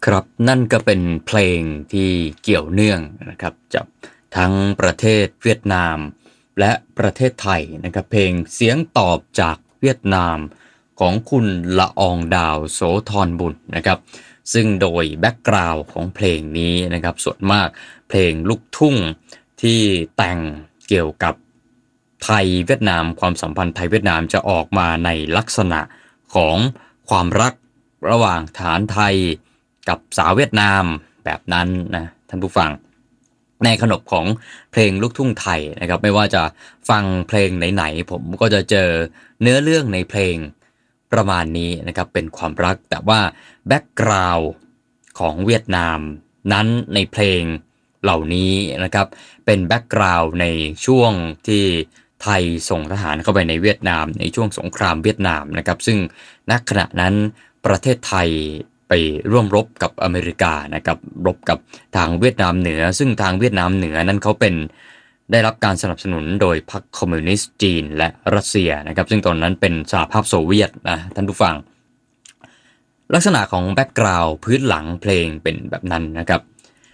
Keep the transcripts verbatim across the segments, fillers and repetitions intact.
ครับนั่นก็เป็นเพลงที่เกี่ยวเนื่องนะครับจากทั้งประเทศเวียดนามและประเทศไทยนะครับเพลงเสียงตอบจากเวียดนามของคุณละอองดาวโสธรบุญนะครับซึ่งโดยแบ็กกราวด์ของเพลงนี้นะครับส่วนมากเพลงลูกทุ่งที่แต่งเกี่ยวกับไทยเวียดนามความสัมพันธ์ไทยเวียดนามจะออกมาในลักษณะของความรักระหว่างฐานไทยกับสาวเวียดนามแบบนั้นนะท่านผู้ฟังในขนบของเพลงลูกทุ่งไทยนะครับไม่ว่าจะฟังเพลงไหนๆผมก็จะเจอเนื้อเรื่องในเพลงประมาณนี้นะครับเป็นความรักแต่ว่าแบ็กกราวด์ของเวียดนามนั้นในเพลงเหล่านี้นะครับเป็นแบ็กกราวด์ในช่วงที่ไทยส่งทหารเข้าไปในเวียดนามในช่วงสงครามเวียดนามนะครับซึ่งณขณะนั้นประเทศไทยไปร่วมรบกับอเมริกานะครับรบกับทางเวียดนามเหนือซึ่งทางเวียดนามเหนือนั้นเขาเป็นได้รับการสนับสนุนโดยพรรคคอมมิวนิสต์จีนและรัสเซียนะครับซึ่งตอนนั้นเป็นสหภาพโซเวียตนะท่านผู้ฟังลักษณะของแบ็กกราวด์พื้นหลังเพลงเป็นแบบนั้นนะครับ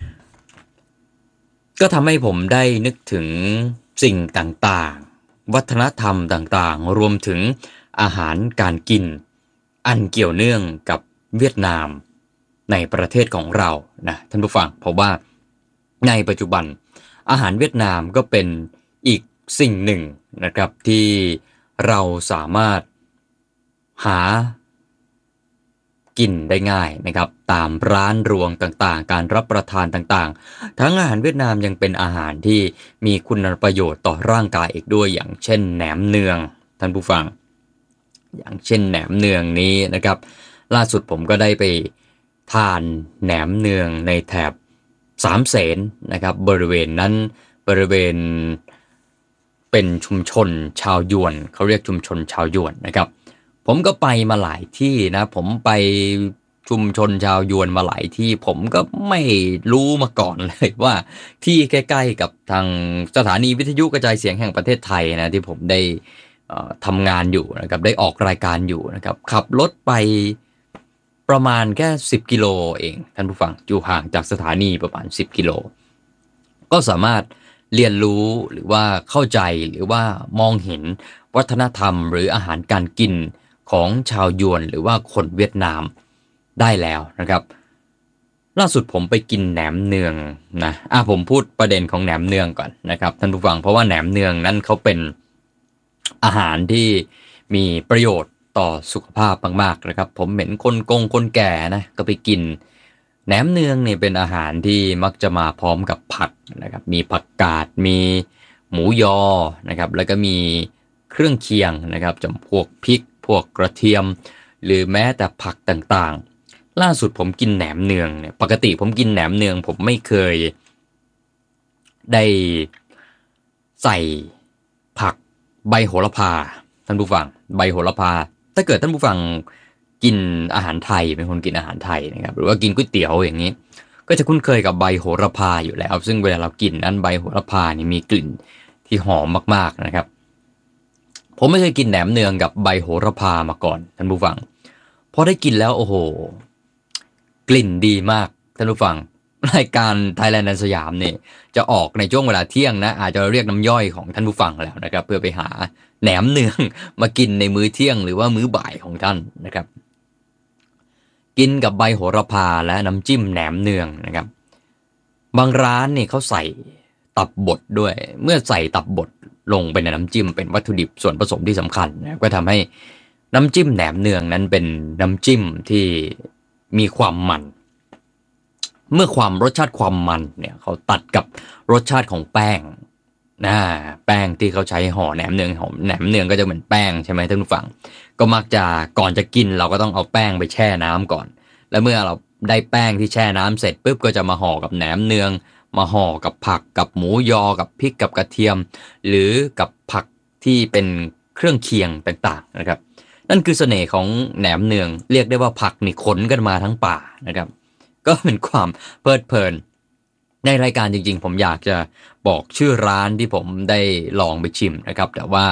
ก็ทำให้ผมได้นึกถึงสิ่งต่างๆวัฒนธรรมต่างๆรวมถึงอาหารการกินอันเกี่ยวเนื่องกับเวียดนามในประเทศของเรานะท่านผู้ฟังเพราะว่าในปัจจุบันอาหารเวียดนามก็เป็นอีกสิ่งหนึ่งนะครับที่เราสามารถหากินได้ง่ายนะครับตามร้านรวงต่างๆการรับประทานต่างๆทั้งอาหารเวียดนามยังเป็นอาหารที่มีคุณประโยชน์ต่อร่างกายอีกด้วยอย่างเช่นแหนมเนืองท่านผู้ฟังอย่างเช่นแหนมเนืองนี้นะครับล่าสุดผมก็ได้ไปทานแหนมเนืองในแถบสามเสนนะครับบริเวณนั้นบริเวณเป็นชุมชนชาวยวนเขาเรียกชุมชนชาวยวนนะครับผมก็ไปมาหลายที่นะผมไปชุมชนชาวยวนมาหลายที่ผมก็ไม่รู้มาก่อนเลยว่าที่ใกล้ๆกับทางสถานีวิทยุกระจายเสียงแห่งประเทศไทยนะที่ผมได้ทำงานอยู่นะครับได้ออกรายการอยู่นะครับขับรถไปประมาณแค่สิบกิโลเองท่านผู้ฟังอยู่ห่างจากสถานีประมาณสิบกิโลก็สามารถเรียนรู้หรือว่าเข้าใจหรือว่ามองเห็นวัฒนธรรมหรืออาหารการกินของชาวยวนหรือว่าคนเวียดนามได้แล้วนะครับล่าสุดผมไปกินแหนมเนืองนะอ่ะผมพูดประเด็นของแหนมเนืองก่อนนะครับท่านผู้ฟังเพราะว่าแหนมเนืองนั้นเขาเป็นอาหารที่มีประโยชน์ต่อสุขภาพมากๆนะครับผมเห็นคนกงคนแก่นะก็ไปกินแหนมเนืองเนี่ยเป็นอาหารที่มักจะมาพร้อมกับผักนะครับมีผักกาดมีหมูยอนะครับแล้วก็มีเครื่องเคียงนะครับจำพวกพริกพวกกระเทียมหรือแม้แต่ผักต่างๆล่าสุดผมกินแหนมเนืองเนี่ยปกติผมกินแหนมเนืองผมไม่เคยได้ใส่ผักใบโหระพาท่านผู้ฟังใบโหระพาถ้าเกิดท่านผู้ฟังกินอาหารไทยเป็นคนกินอาหารไทยนะครับหรือว่ากินก๋วยเตี๋ยวอย่างนี้ก็จะคุ้นเคยกับใบโหระพาอยู่แล้วซึ่งเวลาเรากินนั้นใบโหระพานี่มีกลิ่นที่หอมมากๆนะครับผมไม่เคยกินแหนมเนืองกับใบโหระพามาก่อนท่านผู้ฟังพอได้กินแล้วโอ้โหกลิ่นดีมากท่านผู้ฟังรายการ Thailand ในสยามเนี่ยจะออกในช่วงเวลาเที่ยงนะอาจจะเรียกน้ำย่อยของท่านผู้ฟังแล้วนะครับเพื่อไปหาแหนมเนืองมากินในมื้อเที่ยงหรือว่ามื้อบ่ายของท่านนะครับกินกับใบโหระพาและน้ำจิ้มแหนมเนืองนะครับบางร้านเนี่ยเขาใส่ตับบดด้วยเมื่อใส่ตับบดลงไปในน้ำจิ้มเป็นวัตถุดิบส่วนผสมที่สำคัญนะก็ทำให้น้ำจิ้มแหนมเนืองนั้นเป็นน้ำจิ้มที่มีความมันเมื่อความรสชาติความมันเนี่ยเขาตัดกับรสชาติของแป้งนะแป้งที่เขาใช้ห่อแหนมเนืองหอมแหนมเนืองก็จะเหมือนแป้งใช่ไหมท่านผู้ฟังก็มักจะก่อนจะกินเราก็ต้องเอาแป้งไปแช่น้ำก่อนแล้วเมื่อเราได้แป้งที่แช่น้ำเสร็จปุ๊บก็จะมาห่อกับแหนมเนืองมาห่อกับผักกับหมูยอกับพริกกับกระเทียมหรือกับผักที่เป็นเครื่องเคียงต่างๆนะครับนั่นคือเสน่ห์ของแหนมเนืองเรียกได้ว่าผักนี่ขนกันมาทั้งป่านะครับก็เป็นความเพลิดเพลินในรายการจริงๆผมอยากจะบอกชื่อร้านที่ผมได้ลองไปชิมนะครับแต่ว่า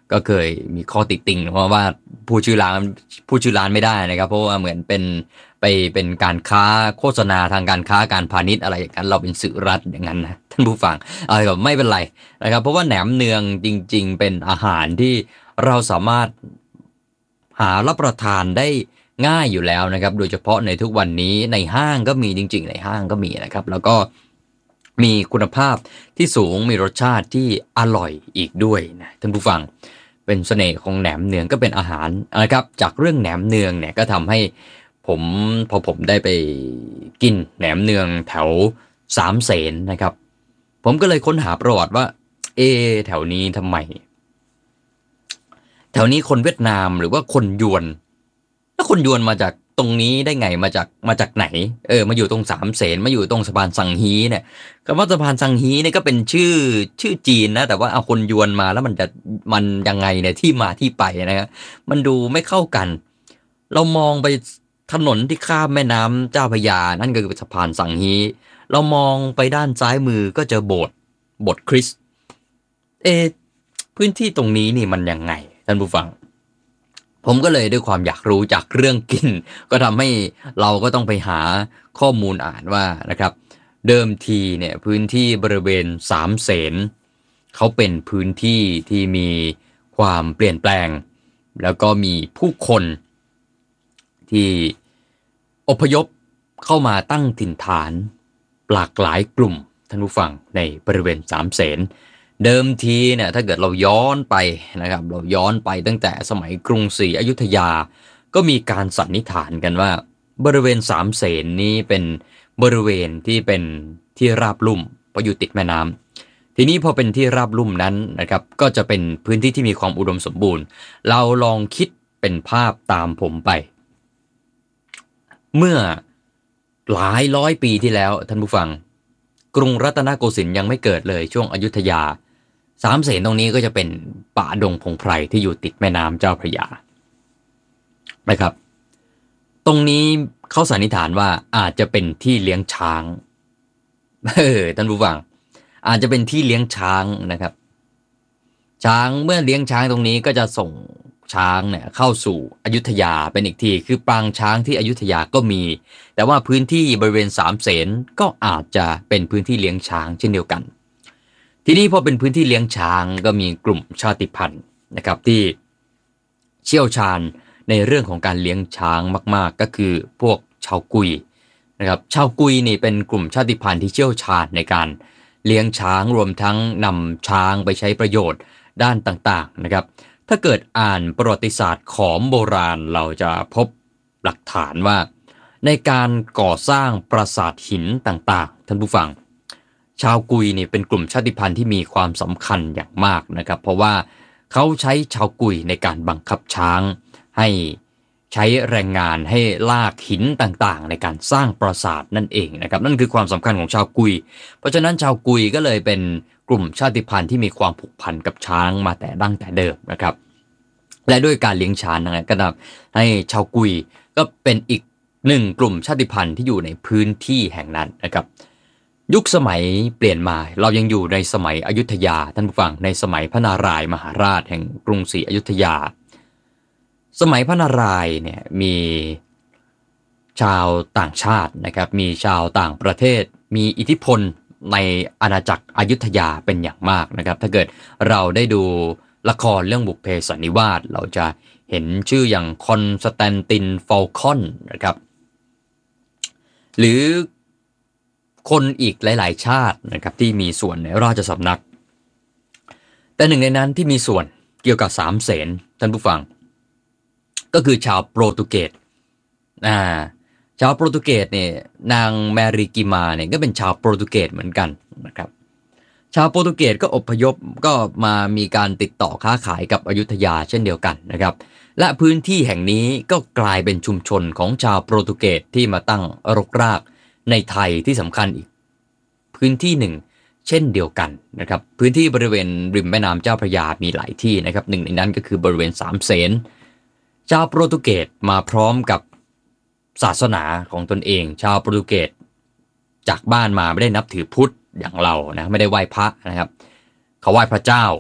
ก็เคยมีข้อติติงเพราะว่าผู้ชื่อร้านผู้ชื่อร้านไม่ได้นะครับเพราะว่าเหมือนเป็นไปเป็นการค้าโฆษณาทางการค้าการพาณิชย์อะไรอย่างนั้นเราเป็นสื่อรัฐอย่างนั้นนะท่านผู้ฟังอะไรก็ไม่เป็นไรนะครับเพราะว่าแหนมเนืองจริงๆเป็นอาหารที่เราสามารถหารับประทานได้ง่ายอยู่แล้วนะครับโดยเฉพาะในทุกวันนี้ในห้างก็มีจริงๆในห้างก็มีนะครับแล้วก็มีคุณภาพที่สูงมีรสชาติที่อร่อยอีกด้วยนะท่านผู้ฟังเป็นเสน่ห์ของแหนมเนืองก็เป็นอาหารนะครับจากเรื่องแหนมเนืองเนี่ยก็ทำให้ผมพอผมได้ไปกินแหนมเนืองแถวสามเสนนะครับผมก็เลยค้นหาประวัติว่าเอแถวนี้ทำไมแถวนี้คนเวียดนามหรือว่าคนยวนแล้วคนยวนมาจากตรงนี้ได้ไงมาจากมาจากไหนเออมาอยู่ตรงสามเสนมาอยู่ตรงสะพานสังฮีเนี่ยคำว่าสะพานสังฮีเนี่ยก็เป็นชื่อชื่อจีนนะแต่ว่าเอาคนยวนมาแล้วมันจะมันยังไงเนี่ยที่มาที่ไปนะครับมันดูไม่เข้ากันเรามองไปถนนที่ข้ามแม่น้ำเจ้าพระยานั่นก็คือสะพานสังฮีเรามองไปด้านซ้ายมือก็เจอโบสถ์โบสถ์คริสต์เอพื้นที่ตรงนี้นี่มันยังไงท่านผู้ฟังผมก็เลยด้วยความอยากรู้จากเรื่องกินก็ทำให้เราก็ต้องไปหาข้อมูลอ่านว่านะครับเดิมทีเนี่ยพื้นที่บริเวณสามเสนเขาเป็นพื้นที่ที่มีความเปลี่ยนแปลงแล้วก็มีผู้คนที่อพยพเข้ามาตั้งถิ่นฐานหลากหลายกลุ่มท่านผู้ฟังในบริเวณสามเสนเดิมทีเนี่ยถ้าเกิดเราย้อนไปนะครับเราย้อนไปตั้งแต่สมัยกรุงศรีอยุธยาก็มีการสันนิษฐานกันว่าบริเวณสามเสนนี้เป็นบริเวณที่เป็นที่ราบลุ่มเพราะอยู่ติดแม่น้ำทีนี้พอเป็นที่ราบลุ่มนั้นนะครับก็จะเป็นพื้นที่ที่มีความอุดมสมบูรณ์เราลองคิดเป็นภาพตามผมไปเมื่อหลายร้อยปีที่แล้วท่านผู้ฟังกรุงรัตนโกสินทร์ยังไม่เกิดเลยช่วงอยุธยาสามเสนตรงนี้ก็จะเป็นป่าดงพงไพรที่อยู่ติดแม่น้ำเจ้าพระยานะครับตรงนี้เขาสันนิษฐานว่าอาจจะเป็นที่เลี้ยงช้างเออท่านผู้ฟังอาจจะเป็นที่เลี้ยงช้างนะครับช้างเมื่อเลี้ยงช้างตรงนี้ก็จะส่งช้างเนี่ยเข้าสู่อยุธยาเป็นอีกทีคือปางช้างที่อยุธยาก็มีแต่ว่าพื้นที่บริเวณสามเสนก็อาจจะเป็นพื้นที่เลี้ยงช้างเช่นเดียวกันทีนี้พอเป็นพื้นที่เลี้ยงช้างก็มีกลุ่มชาติพันธุ์นะครับที่เชี่ยวชาญในเรื่องของการเลี้ยงช้างมากๆก็คือพวกชาวกุยนะครับชาวกุยนี่เป็นกลุ่มชาติพันธุ์ที่เชี่ยวชาญในการเลี้ยงช้างรวมทั้งนำช้างไปใช้ประโยชน์ด้านต่างๆนะครับถ้าเกิดอ่านประวัติศาสตร์ของโบราณเราจะพบหลักฐานว่าในการก่อสร้างปราสาทหินต่างๆท่านผู้ฟังชาวกุยนี่เป็นกลุ่มชาติพันธุ์ที่มีความสำคัญอย่างมากนะครับเพราะว่าเขาใช้ชาวกุยในการบังคับช้างให้ใช้แรงงานให้ลากหินต่างๆในการสร้างปราสาทนั่นเองนะครับนั่นคือความสำคัญของชาวกุยเพราะฉะนั้นชาวกุยก็เลยเป็นกลุ่มชาติพันธุ์ที่มีความผูกพันกับช้างมาแต่ดั้งแต่เดิมนะครับและด้วยการเลี้ยงช้างนะก็ทำให้ชาวกุยก็เป็นอีกหนึ่งกลุ่มชาติพันธุ์ที่อยู่ในพื้นที่แห่งนั้นนะครับยุคสมัยเปลี่ยนมาเรายังอยู่ในสมัยอยุธยาท่านผู้ฟังในสมัยพระนารายณ์มหาราชแห่งกรุงศรีอยุธยาสมัยพระนารายณ์เนี่ยมีชาวต่างชาตินะครับมีชาวต่างประเทศมีอิทธิพลในอาณาจักรอยุธยาเป็นอย่างมากนะครับถ้าเกิดเราได้ดูละครเรื่องบุพเพสันนิวาสเราจะเห็นชื่ออย่างคอนสแตนตินฟอลคอนนะครับหรือคนอีกหลายๆชาตินะครับที่มีส่วนในราชสำนักแต่หนึ่งในนั้นที่มีส่วนเกี่ยวกับสามเสนท่านผู้ฟังก็คือชาวโปรตุเกสอ่าชาวโปรตุเกสเนี่ยนางแมริกิมาเนี่ยก็เป็นชาวโปรตุเกสเหมือนกันนะครับชาวโปรตุเกสก็อพยพก็มามีการติดต่อค้าขายกับอยุธยาเช่นเดียวกันนะครับและพื้นที่แห่งนี้ก็กลายเป็นชุมชนของชาวโปรตุเกสที่มาตั้งรกรากในไทยที่สำคัญอีกพื้นที่หนึ่งเช่นเดียวกันนะครับพื้นที่บริเวณริมแม่น้ำเจ้าพระยามีหลายที่นะครับหนึ่งในนั้นก็คือบริเวณสามเสนชาวโปรตุเกสมาพร้อมกับศาสนาของตนเองชาวโปรตุเกสจากบ้านมาไม่ได้นับถือพุทธอย่างเรานะไม่ได้ไหว้พระนะครับเขาไหว้พระเจ้า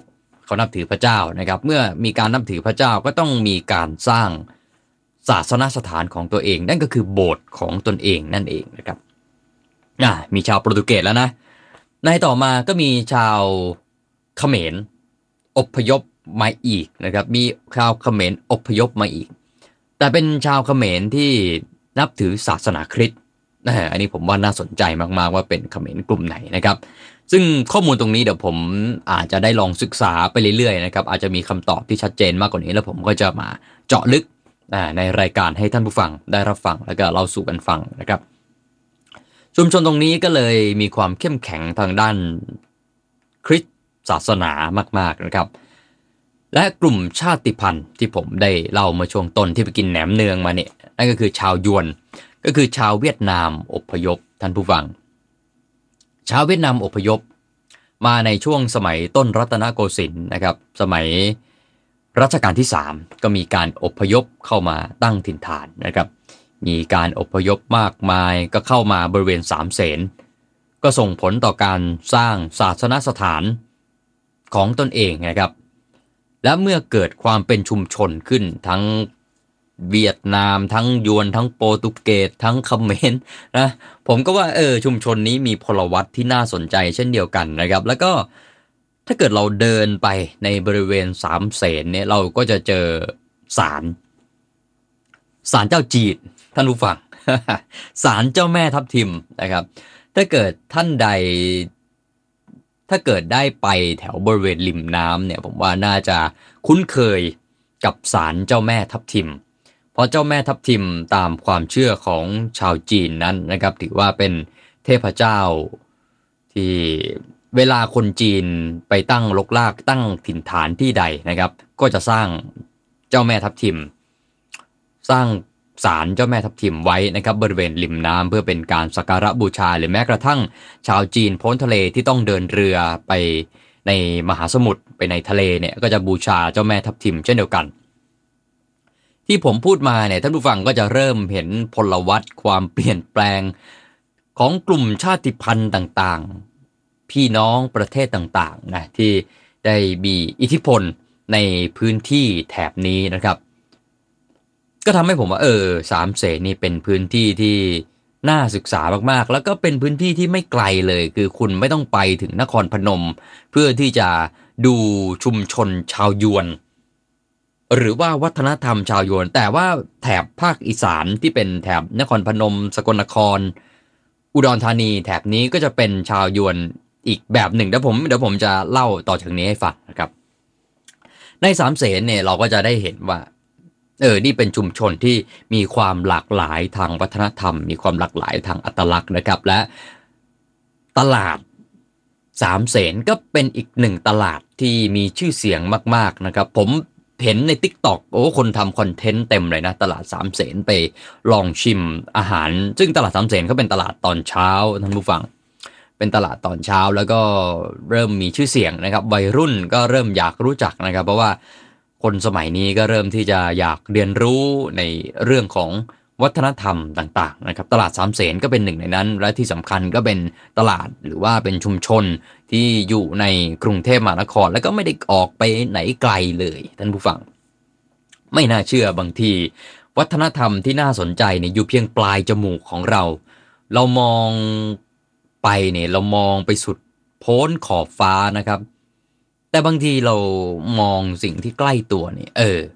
เขานับถือพระเจ้านะครับเมื่อมีการนับถือพระเจ้าก็ต้องมีการสร้างศาสนสถานของตัวเองนั่นก็คือโบสถ์ของตนเองนั่นเองนะครับอ่ามีชาวโปรตุเกสแล้วนะในต่อมาก็มีชาวเขมรอพยพมาอีกนะครับมีชาวเขมรอพยพมาอีกแต่เป็นชาวเขมรที่นับถือศาสนาคริสต์อันนี้ผมว่าน่าสนใจมากๆว่าเป็นเขมรกลุ่มไหนนะครับซึ่งข้อมูลตรงนี้เดี๋ยวผมอาจจะได้ลองศึกษาไปเรื่อยๆนะครับอาจจะมีคำตอบที่ชัดเจนมากกว่านี้แล้วผมก็จะมาเจาะลึกในรายการให้ท่านผู้ฟังได้รับฟังแล้วก็เล่าสู่กันฟังนะครับชุมชนตรงนี้ก็เลยมีความเข้มแข็งทางด้านคริสต์ศาสนามากๆนะครับและกลุ่มชาติพันธุ์ที่ผมได้เล่ามาช่วงต้นที่ไปกินแหนมเนืองมาเนี่ยนั่นก็คือชาวยวนก็คือชาวเวียดนามอพยพท่านผู้ฟังชาวเวียดนามอพยพมาในช่วงสมัยต้นรัตนโกสินทร์นะครับสมัยรัชกาลที่สามก็มีการอพยพเข้ามาตั้งถิ่นฐานนะครับมีการอพยพมากมายก็เข้ามาบริเวณสามเสนก็ส่งผลต่อการสร้างศาสนสถานของตนเองนะครับและเมื่อเกิดความเป็นชุมชนขึ้นทั้งเวียดนามทั้งยวนทั้งโปรตุเกสทั้งเขมรนะผมก็ว่าเออชุมชนนี้มีพลวัตที่น่าสนใจเช่นเดียวกันนะครับแล้วก็ถ้าเกิดเราเดินไปในบริเวณสามเสนเนี่ยเราก็จะเจอศาลศาลเจ้าจีนท่านผู้ฟัง ศาลเจ้าแม่ทับทิมนะครับถ้าเกิดท่านใดถ้าเกิดได้ไปแถวบริเวณริมน้ำเนี่ยผมว่าน่าจะคุ้นเคยกับศาลเจ้าแม่ทับทิมเพราะเจ้าแม่ทับทิมตามความเชื่อของชาวจีนนั้นนะครับถือว่าเป็นเทพเจ้าที่เวลาคนจีนไปตั้งรกรากตั้งถิ่นฐานที่ใดนะครับก็จะสร้างเจ้าแม่ทับทิมสร้างศาลเจ้าแม่ทับทิมไว้นะครับบริเวณริมน้ำเพื่อเป็นการสักการะบูชาหรือแม้กระทั่งชาวจีนพ้นทะเลที่ต้องเดินเรือไปในมหาสมุทรไปในทะเลเนี่ยก็จะบูชาเจ้าแม่ทับทิมเช่นเดียวกันที่ผมพูดมาเนี่ยท่านผู้ฟังก็จะเริ่มเห็นพลวัตความเปลี่ยนแปลงของกลุ่มชาติพันธุ์ต่างๆพี่น้องประเทศต่างๆนะที่ได้มีอิทธิพลในพื้นที่แถบนี้นะครับก็ทำให้ผมว่าเออสามเสนนี่เป็นพื้นที่ที่น่าศึกษามากๆแล้วก็เป็นพื้นที่ที่ไม่ไกลเลยคือคุณไม่ต้องไปถึงนครพนมเพื่อที่จะดูชุมชนชาวยวนหรือว่าวัฒนธรรมชาวยวนแต่ว่าแถบภาคอีสานที่เป็นแถบนครพนมสกลนครอุดรธานีแถบนี้ก็จะเป็นชาวยวนอีกแบบหนึ่งเดี๋ยวผมเดี๋ยวผมจะเล่าต่อจากนี้ให้ฟังนะครับในสามเสนเนี่ยเราก็จะได้เห็นว่าเออนี่เป็นชุมชนที่มีความหลากหลายทางวัฒนธรรมมีความหลากหลายทางอัตลักษณ์นะครับและตลาดสามเสนก็เป็นอีกหนึ่งตลาดที่มีชื่อเสียงมากๆนะครับผมเห็นใน TikTok โอ้คนทำคอนเทนต์เต็มเลยนะตลาดสามเสนไปลองชิมอาหารซึ่งตลาดสามเสนเขาเป็นตลาดตอนเช้าท่านผู้ฟังเป็นตลาดตอนเช้าแล้วก็เริ่มมีชื่อเสียงนะครับวัยรุ่นก็เริ่มอยากรู้จักนะครับเพราะว่าคนสมัยนี้ก็เริ่มที่จะอยากเรียนรู้ในเรื่องของวัฒนธรรมต่างๆนะครับตลาดสามเสนก็เป็นหนึ่งในนั้นและที่สำคัญก็เป็นตลาดหรือว่าเป็นชุมชนที่อยู่ในกรุงเทพมหานครแล้วก็ไม่ได้ออกไปไหนไกลเลยท่านผู้ฟังไม่น่าเชื่อบางทีวัฒนธรรมที่น่าสนใจเนี่ยอยู่เพียงปลายจมูกของเราเรามองไปเนี่ยเรามองไปสุดโพ้นขอบฟ้านะครับแต่บางทีเรามองสิ่งที่ใกล้ตัวเนี่ยเออ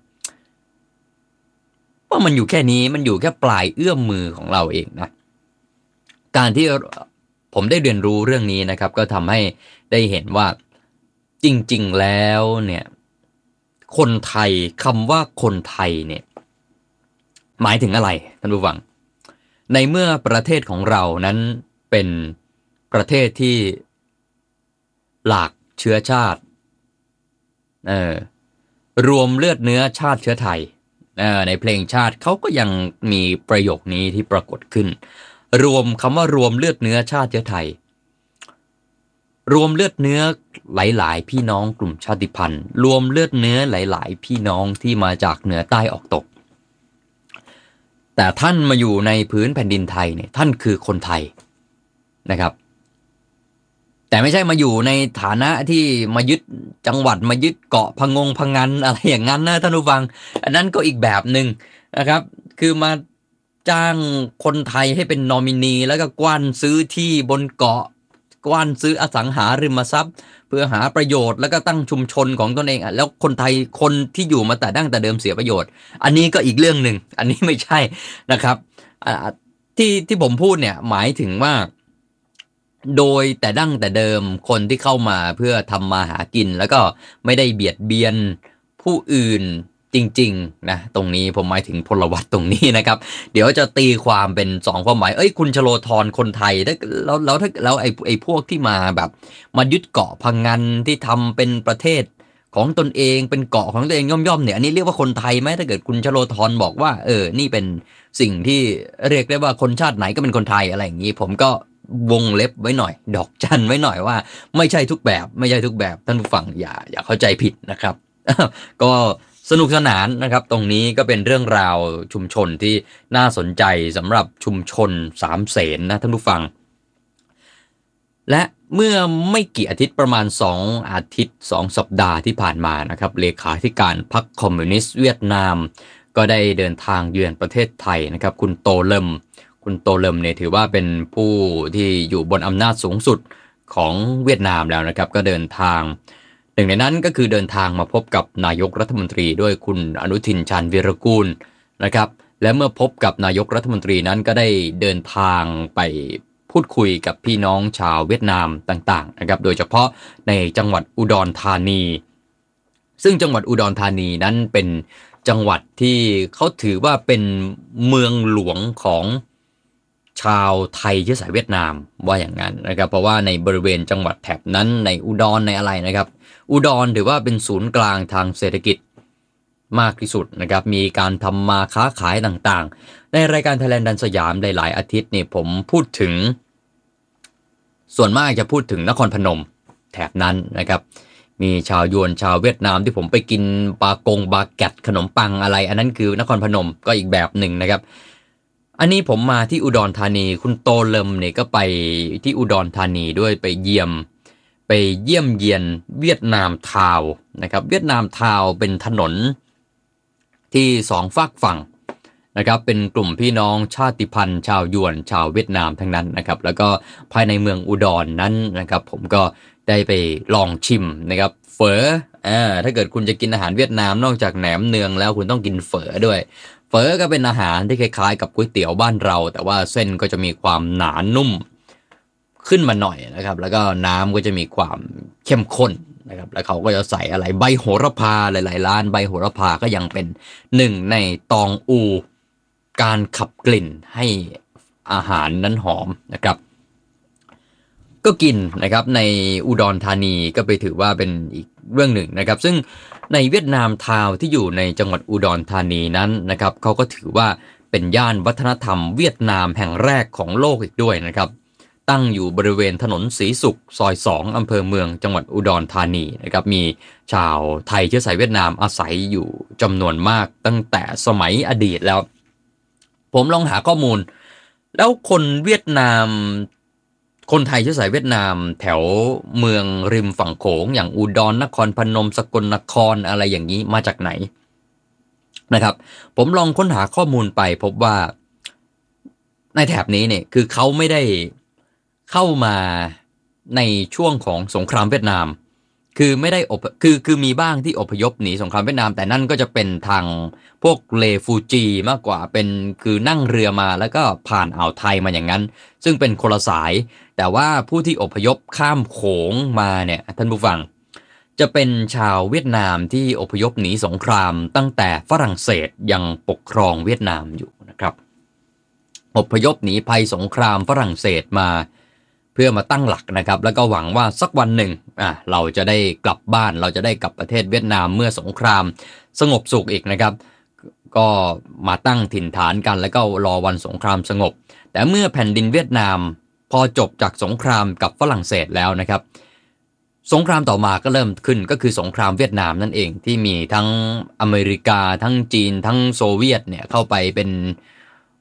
ว่ามันอยู่แค่นี้มันอยู่แค่ปลายเอื้อมมือของเราเองนะการที่ผมได้เรียนรู้เรื่องนี้นะครับก็ทำให้ได้เห็นว่าจริงๆแล้วเนี่ยคนไทยคำว่าคนไทยเนี่ยหมายถึงอะไรท่านผู้ฟังในเมื่อประเทศของเรานั้นเป็นประเทศที่หลากเชื้อชาติเออรวมเลือดเนื้อชาติเชื้อไทยเออในเพลงชาติเขาก็ยังมีประโยคนี้ที่ปรากฏขึ้นรวมคำว่ารวมเลือดเนื้อชาติเชื้อไทยรวมเลือดเนื้อหลายๆพี่น้องกลุ่มชาติพันธุ์รวมเลือดเนื้อหลายๆพี่น้องที่มาจากเหนือใต้ออกตกแต่ท่านมาอยู่ในพื้นแผ่นดินไทยเนี่ยท่านคือคนไทยนะครับแต่ไม่ใช่มาอยู่ในฐานะที่มายึดจังหวัดมายึดเกาะพะงงพะงันอะไรอย่างนั้นนะท่านผู้ฟังอันนั้นก็อีกแบบหนึ่งนะครับคือมาจ้างคนไทยให้เป็นนอมินีแล้วก็กว้านซื้อที่บนเกาะกว้านซื้ออสังหาริมทรัพย์เพื่อหาประโยชน์แล้วก็ตั้งชุมชนของตนเองอ่ะแล้วคนไทยคนที่อยู่มาแต่ดั้งแต่เดิมเสียประโยชน์อันนี้ก็อีกเรื่องหนึ่งอันนี้ไม่ใช่นะครับอ่าที่ที่ผมพูดเนี่ยหมายถึงว่าโดยแต่ดั้งแต่เดิมคนที่เข้ามาเพื่อทำมาหากินแล้วก็ไม่ได้เบียดเบียนผู้อื่นจริงๆนะตรงนี้ผมหมายถึงพลวัตตรงนี้นะครับเดี๋ยวจะตีความเป็นสองความหมายเอ้ยคุณชโลธรคนไทยแล้วแล้วถ้าแล้วไอ้ไอ้พวกที่มาแบบมายึดเกาะพังงันที่ทำเป็นประเทศของตนเองเป็นเกาะของตัวเองย่อมๆเนี่ยอันนี้เรียกว่าคนไทยไหมถ้าเกิดคุณชโลธรบอกว่าเออนี่เป็นสิ่งที่เรียกได้ว่าคนชาติไหนก็เป็นคนไทยอะไรอย่างนี้ผมก็วงเล็บไว้หน่อยดอกจันไว้หน่อยว่าไม่ใช่ทุกแบบไม่ใช่ทุกแบบท่านผู้ฟังอย่าอย่าเข้าใจผิดนะครับ ก็สนุกสนานนะครับตรงนี้ก็เป็นเรื่องราวชุมชนที่น่าสนใจสำหรับชุมชนสามเสนนะท่านผู้ฟังและเมื่อไม่กี่อาทิตย์ประมาณสองอาทิตย์สองสัปดาห์ที่ผ่านมานะครับเลขาธิการพรรคคอมมิวนิสต์เวียดนามก็ได้เดินทางเยือนประเทศไทยนะครับคุณโตเลิมคุณโตเลิมเนี่ยถือว่าเป็นผู้ที่อยู่บนอำนาจสูงสุดของเวียดนามแล้วนะครับก็เดินทางหนึ่งในนั้นก็คือเดินทางมาพบกับนายกรัฐมนตรีด้วยคุณอนุทินชาญวีรกูลนะครับและเมื่อพบกับนายกรัฐมนตรีนั้นก็ได้เดินทางไปพูดคุยกับพี่น้องชาวเวียดนามต่างๆนะครับโดยเฉพาะในจังหวัดอุดรธานีซึ่งจังหวัดอุดรธานีนั้นเป็นจังหวัดที่เขาถือว่าเป็นเมืองหลวงของชาวไทยเชื้อสายเวียดนามว่าอย่างนั้นนะครับเพราะว่าในบริเวณจังหวัดแถบนั้นในอุดรในอะไรนะครับอุดรถือว่าเป็นศูนย์กลางทางเศรษฐกิจมากที่สุดนะครับมีการทำมาค้าขายต่างๆในรายการ Thailand ดันสยามหลายๆอาทิตย์นี่ผมพูดถึงส่วนมากจะพูดถึงนครพนมแถบนั้นนะครับมีชาวยวนชาวเวียดนามที่ผมไปกินปากงบาแกตขนมปังอะไรอันนั้นคือนครพนมก็อีกแบบหนึ่งนะครับอันนี้ผมมาที่อุดรธานีคุณโตเลิมเนี่ยก็ไปที่อุดรธานีด้วยไปเยี่ยมไปเยี่ยมเยียนเวียดนามทาวน์นะครับเวียดนามทาวน์เป็นถนนที่สองฝากฝั่งนะครับเป็นกลุ่มพี่น้องชาติพันธุ์ชาวยวนชาวเวียดนามทั้งนั้นนะครับแล้วก็ภายในเมืองอุดร น, นั้นนะครับผมก็ได้ไปลองชิมนะครับเฝออ่าถ้าเกิดคุณจะกินอาหารเวียดนามนอกจากแหนมเนืองแล้วคุณต้องกินเฝอด้วยเฝอก็เป็นอาหารที่คล้ายๆกับก๋วยเตี๋ยวบ้านเราแต่ว่าเส้นก็จะมีความหนานุ่มขึ้นมาหน่อยนะครับแล้วก็น้ำก็จะมีความเข้มข้นนะครับแล้วเขาก็จะใส่อะไรใบโหระพาหลายๆร้านใบโหระพาก็ยังเป็นหนึ่งในตองอูการขับกลิ่นให้อาหารนั้นหอมนะครับก็กินนะครับในอุดรธานีก็ไปถือว่าเป็นอีกเรื่องหนึ่งนะครับซึ่งในเวียดนามทาวน์ที่อยู่ในจังหวัดอุดรธานีนั้นนะครับเขาก็ถือว่าเป็นย่านวัฒนธรรมเวียดนามแห่งแรกของโลกอีกด้วยนะครับตั้งอยู่บริเวณถนนศรีสุขซอยสองอำเภอเมืองจังหวัดอุดรธานีนะครับมีชาวไทยเชื้อสายเวียดนามอาศัยอยู่จำนวนมากตั้งแต่สมัยอดีตแล้วผมลองหาข้อมูลแล้วคนเวียดนามคนไทยเชื้อสายเวียดนามแถวเมืองริมฝั่งโขงอย่างอุดรนครพนมสกลนครอะไรอย่างนี้มาจากไหนนะครับผมลองค้นหาข้อมูลไปพบว่าในแถบนี้เนี่ยคือเขาไม่ได้เข้ามาในช่วงของสงครามเวียดนามคือไม่ได้อบคือคือมีบ้างที่อพยพหนีสงครามเวียดนามแต่นั่นก็จะเป็นทางพวกเลฟูจีมากกว่าเป็นคือนั่งเรือมาแล้วก็ผ่านอ่าวไทยมาอย่างนั้นซึ่งเป็นคนละสายแต่ว่าผู้ที่อพยพข้ามโขงมาเนี่ยท่านผู้ฟังจะเป็นชาวเวียดนามที่อพยพหนีสงครามตั้งแต่ฝรั่งเศสยังปกครองเวียดนามอยู่นะครับอพยพหนีภัยสงครามฝรั่งเศสมาเพื่อมาตั้งหลักนะครับแล้วก็หวังว่าสักวันหนึ่งอ่ะเราจะได้กลับบ้านเราจะได้กลับประเทศเวียดนามเมื่อสงครามสงบสุขอีกนะครับก็มาตั้งถิ่นฐานกันแล้วก็รอวันสงครามสงบแต่เมื่อแผ่นดินเวียดนามพอจบจากสงครามกับฝรั่งเศสแล้วนะครับสงครามต่อมาก็เริ่มขึ้นก็คือสงครามเวียดนามนั่นเองที่มีทั้งอเมริกาทั้งจีนทั้งโซเวียตเนี่ยเข้าไปเป็น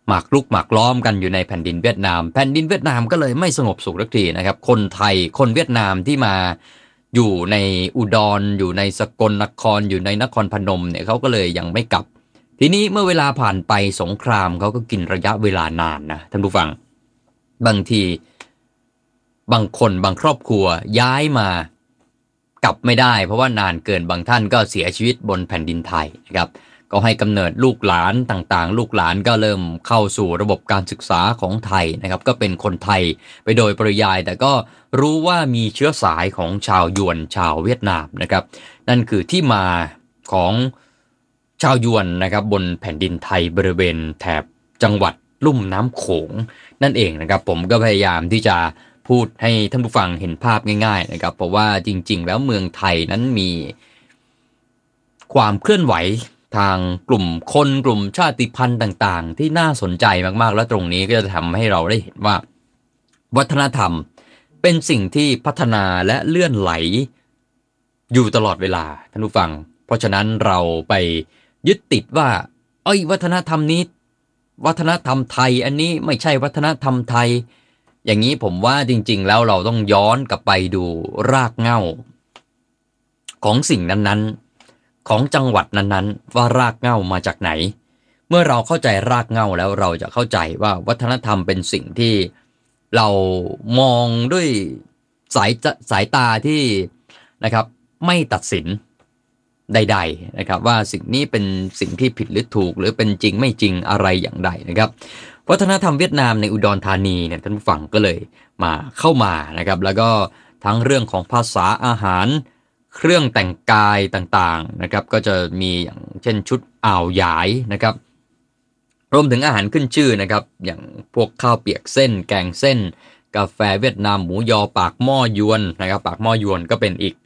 หมากรุกหมากล้อมกันอยู่ในแผ่นดินเวียดนามแผ่นดินเวียดนามก็เลยไม่สงบสุขสักทีนะครับคนไทยคนเวียดนามที่มาอยู่ในอุดรอยู่ในสกลนครอยู่ในนครพนมเนี่ยเขาก็เลยยังไม่กลับทีนี้เมื่อเวลาผ่านไปสงครามเขาก็กินระยะเวลานานนะท่านผู้ฟังบางทีบางคนบางครอบครัวย้ายมากลับไม่ได้เพราะว่านานเกินบางท่านก็เสียชีวิตบนแผ่นดินไทยนะครับก็ให้กำเนิดลูกหลานต่างๆลูกหลานก็เริ่มเข้าสู่ระบบการศึกษาของไทยนะครับก็เป็นคนไทยไปโดยปริยายแต่ก็รู้ว่ามีเชื้อสายของชาวยวนชาวเวียดนามนะครับนั่นคือที่มาของชาวยวนนะครับบนแผ่นดินไทยบริเวณแถบจังหวัดลุ่มน้ำโขงนั่นเองนะครับผมก็พยายามที่จะพูดให้ท่านผู้ฟังเห็นภาพง่ายๆนะครับเพราะว่าจริงๆแล้วเมืองไทยนั้นมีความเคลื่อนไหวทางกลุ่มคนกลุ่มชาติพันธุ์ต่างๆที่น่าสนใจมากๆและตรงนี้ก็จะทำให้เราได้เห็นว่าวัฒนธรรมเป็นสิ่งที่พัฒนาและเลื่อนไหลอยู่ตลอดเวลาท่านผู้ฟังเพราะฉะนั้นเราไปยึดติดว่าเอ้ยวัฒนธรรมนี้วัฒนธรรมไทยอันนี้ไม่ใช่วัฒนธรรมไทยอย่างนี้ผมว่าจริงๆแล้วเราต้องย้อนกลับไปดูรากเหง้าของสิ่งนั้นๆของจังหวัดนั้นๆว่ารากเหง้ามาจากไหนเมื่อเราเข้าใจรากเหง้าแล้วเราจะเข้าใจว่าวัฒนธรรมเป็นสิ่งที่เรามองด้วยสายสายตาที่นะครับไม่ตัดสินใดๆนะครับว่าสิ่งนี้เป็นสิ่งที่ผิดหรือถูกหรือเป็นจริงไม่จริงอะไรอย่างใดนะครับวัฒนธรรมเวียดนามในอุดรธานีเนี่ยท่านผู้ฟังก็เลยมาเข้ามานะครับแล้วก็ทั้งเรื่องของภาษาอาหารเครื่องแต่งกายต่างๆนะครับก็จะมีอย่างเช่นชุดอ่าวหยายนะครับรวมถึงอาหารขึ้นชื่อนะครับอย่างพวกข้าวเปียกเส้นแกงเส้นกาแฟเวียดนามหมูยอปากหม้อยวนนะครับปากหม้อยวนก็เป็นอีก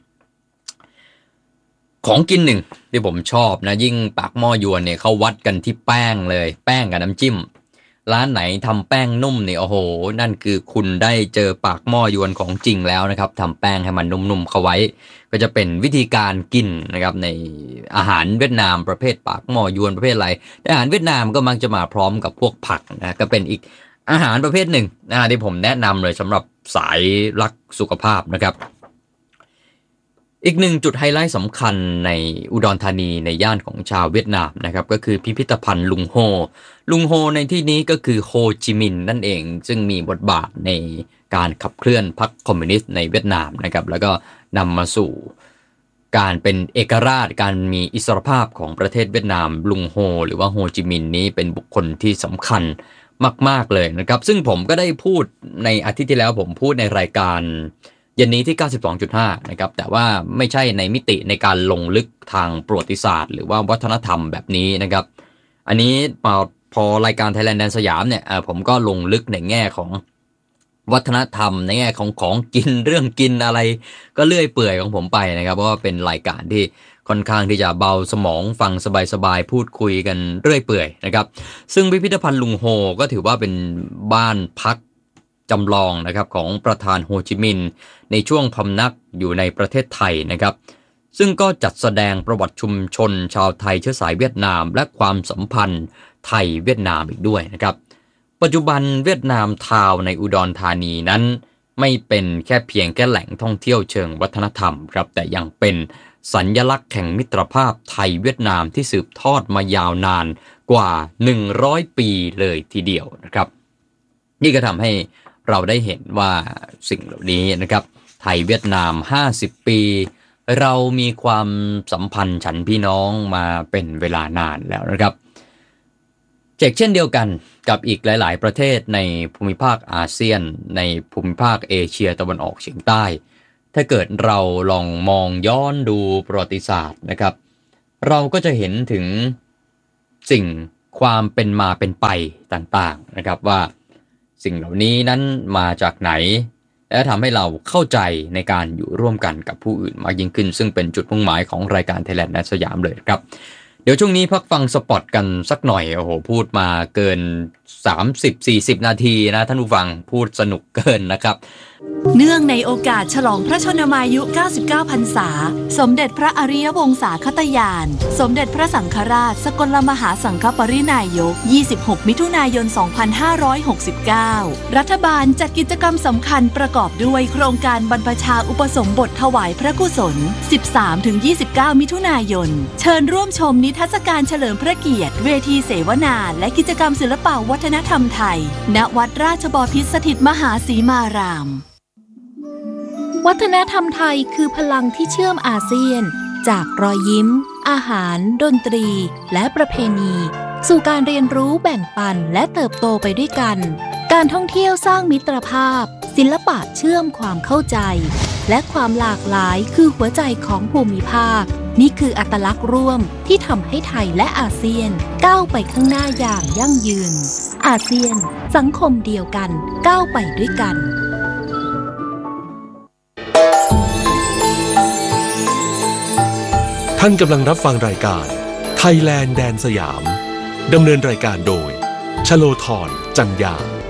ของกินหนึ่งที่ผมชอบนะยิ่งปากหม้อยวนเนี่ยเขาวัดกันที่แป้งเลยแป้งกับน้ำจิ้มร้านไหนทำแป้งนุ่มเนี่ยโอ้โหนั่นคือคุณได้เจอปากหม้อยวนของจริงแล้วนะครับทำแป้งให้มันนุ่มๆเข้าไว้ก็จะเป็นวิธีการกินนะครับในอาหารเวียดนามประเภทปากหม้อยวนประเภทอะไรแต่อาหารเวียดนามก็มักจะมาพร้อมกับพวกผักนะก็เป็นอีกอาหารประเภทหนึ่งนะที่ผมแนะนำเลยสำหรับสายรักสุขภาพนะครับอีกหนึ่งจุดไฮไลท์สำคัญในอุดรธานีในย่านของชาวเวียดนามนะครับก็คือพิพิธภัณฑ์ลุงโฮลุงโฮในที่นี้ก็คือโฮจิมินห์นั่นเองซึ่งมีบทบาทในการขับเคลื่อนพรรคคอมมิวนิสต์ในเวียดนามนะครับแล้วก็นำมาสู่การเป็นเอกราชการมีอิสรภาพของประเทศเวียดนามลุงโฮหรือว่าโฮจิมินห์นี้เป็นบุคคลที่สำคัญมากๆเลยนะครับซึ่งผมก็ได้พูดในอาทิตย์ที่แล้วผมพูดในรายการเย็นนี้ที่ เก้าสิบสองจุดห้า นะครับแต่ว่าไม่ใช่ในมิติในการลงลึกทางประวัติศาสตร์หรือว่าวัฒนธรรมแบบนี้นะครับอันนี้พอพอรายการ Thailand แดนสยามเนี่ยผมก็ลงลึกในแง่ของวัฒนธรรมในแง่ของของกินเรื่องกินอะไรก็เลื่อยเปื่อยของผมไปนะครับเพราะว่าเป็นรายการที่ค่อนข้างที่จะเบาสมองฟังสบายๆพูดคุยกันเรื่อยเปื่อยนะครับซึ่งพิพิธภัณฑ์ลุงโฮก็ถือว่าเป็นบ้านพักจำลองนะครับของประธานโฮจิมินห์ในช่วงพำนักอยู่ในประเทศไทยนะครับซึ่งก็จัดแสดงประวัติชุมชนชาวไทยเชื้อสายเวียดนามและความสัมพันธ์ไทยเวียดนามอีกด้วยนะครับปัจจุบันเวียดนามทาวน์ในอุดรธานีนั้นไม่เป็นแค่เพียงแค่แหล่งท่องเที่ยวเชิงวัฒนธรรมครับแต่ยังเป็นสัญลักษณ์แห่งมิตรภาพไทยเวียดนามที่สืบทอดมายาวนานกว่าหนึ่งร้อยปีเลยทีเดียวนะครับนี่ก็ทำให้เราได้เห็นว่าสิ่งเหล่านี้นะครับไทยเวียดนามห้าสิบปีเรามีความสัมพันธ์ฉันพี่น้องมาเป็นเวลานานแล้วนะครับเช่นเดียวกันกับอีกหลายๆประเทศในภูมิภาคอาเซียนในภูมิภาคเอเชียตะวันออกเฉียงใต้ถ้าเกิดเราลองมองย้อนดูประวัติศาสตร์นะครับเราก็จะเห็นถึงสิ่งความเป็นมาเป็นไปต่างๆนะครับว่าสิ่งเหล่านี้นั้นมาจากไหนและทำให้เราเข้าใจในการอยู่ร่วมกันกับผู้อื่นมากยิ่งขึ้นซึ่งเป็นจุดมุ่งหมายของรายการ Thailand แดนสยามเลยครับเดี๋ยวช่วงนี้พักฟังสปอตกันสักหน่อยโอ้โหพูดมาเกินสามสิบสี่สิบนาทีนะท่านผู้ฟังพูดสนุกเกินนะครับเนื่องในโอกาสฉลองพระชนมายุเก้าสิบเก้าพรรษาสมเด็จพระอริยวงศาคตยาน สมเด็จพระสังฆราชสกลมหาสังฆปรินายกยี่สิบหกมิถุนายนสองพันห้าร้อยหกสิบเก้ารัฐบาลจัดกิจกรรมสำคัญประกอบด้วยโครงการบรรพชาอุปสมบทถวายพระกุศล สิบสามถึงยี่สิบเก้า มิถุนายนเชิญร่วมชมนิทรรศการเฉลิมพระเกียรติเวทีเสวนาและกิจกรรมศิลปวัฒนธรรมไทยณวัดราชบพิตรสถิตมหาสีมารามวัฒนธรรมไทยคือพลังที่เชื่อมอาเซียนจากรอยยิ้มอาหารดนตรีและประเพณีสู่การเรียนรู้แบ่งปันและเติบโตไปด้วยกันการท่องเที่ยวสร้างมิตรภาพศิลปะเชื่อมความเข้าใจและความหลากหลายคือหัวใจของภูมิภาคนี่คืออัตลักษณ์ร่วมที่ทำให้ไทยและอาเซียนก้าวไปข้างหน้าอย่างยั่งยืนอาเซียนสังคมเดียวกันก้าวไปด้วยกันท่านกำลังรับฟังรายการไทยแลนด์แดนสยามดำเนินรายการโดยชโลธร จันยา